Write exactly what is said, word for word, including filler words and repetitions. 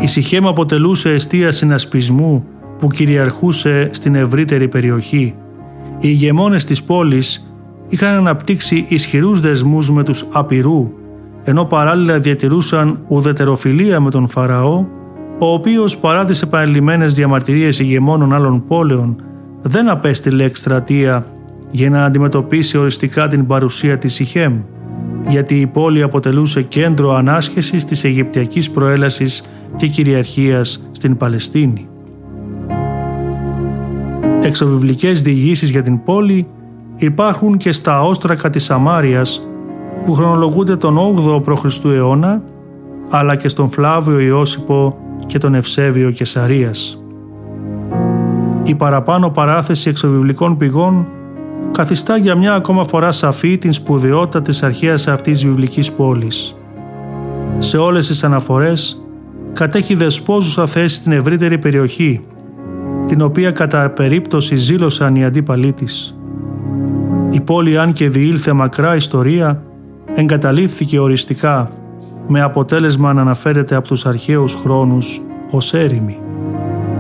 Η Σιχέμ αποτελούσε εστία συνασπισμού που κυριαρχούσε στην ευρύτερη περιοχή. Οι ηγεμόνες της πόλης είχαν αναπτύξει ισχυρούς δεσμούς με τους Απειρού, ενώ παράλληλα διατηρούσαν ουδετεροφιλία με τον Φαραώ, ο οποίος παρά τις επανειλημμένες διαμαρτυρίες ηγεμόνων άλλων πόλεων δεν απέστειλε εκστρατεία για να αντιμετωπίσει οριστικά την παρουσία της Σιχέμ, γιατί η πόλη αποτελούσε κέντρο ανάσχεσης της αιγυπτιακής προέλασης και κυριαρχίας στην Παλαιστίνη. Εξωβιβλικές διηγήσεις για την πόλη υπάρχουν και στα όστρακα της Σαμάριας, που χρονολογούνται τον όγδοο π.Χ. αιώνα, αλλά και στον Φλάβιο Ιώσυπο και τον Ευσέβιο Κεσαρίας. Η παραπάνω παράθεση εξωβιβλικών πηγών καθιστά για μια ακόμα φορά σαφή την σπουδαιότητα της αρχαίας αυτής βιβλικής πόλης. Σε όλες τις αναφορές κατέχει δεσπόζουσα θέση στην ευρύτερη περιοχή, την οποία κατά περίπτωση ζήλωσαν οι αντίπαλοι της. Η πόλη, αν και διήλθε μακρά ιστορία, εγκαταλείφθηκε οριστικά, με αποτέλεσμα να αναφέρεται από τους αρχαίους χρόνους ως έρημη.